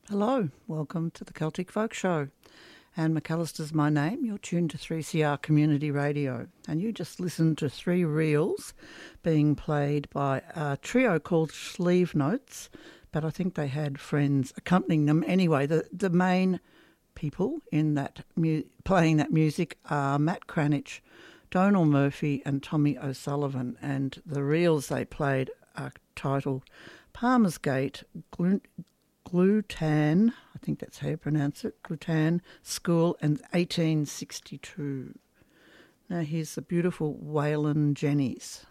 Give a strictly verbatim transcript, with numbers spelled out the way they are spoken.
Hello, welcome to the Celtic Folk Show. Anne McAllister's my name. You're tuned to three C R Community Radio, and you just listened to three reels being played by a trio called Sleeve Notes, but I think they had friends accompanying them. Anyway, the, the main people in that mu- playing that music are Matt Cranich, Donal Murphy and Tommy O'Sullivan, and the reels they played are titled Palmer's Gate, Glu- Glutan, I think that's how you pronounce it, Glutan School, and eighteen sixty-two. Now here's the beautiful Waylon Jennings.